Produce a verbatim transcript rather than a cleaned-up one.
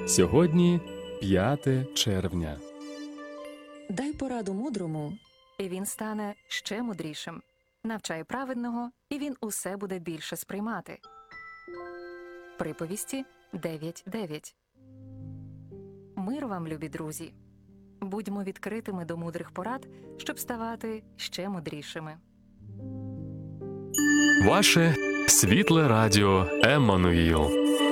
Сьогодні п'яте червня. Дай пораду мудрому, і він стане ще мудрішим. Навчай праведного, і він усе буде більше сприймати. Приповісті дев'ять дев'ять. Мир вам, любі друзі! Будьмо відкритими до мудрих порад, щоб ставати ще мудрішими. Ваше світле радіо Еммануїл.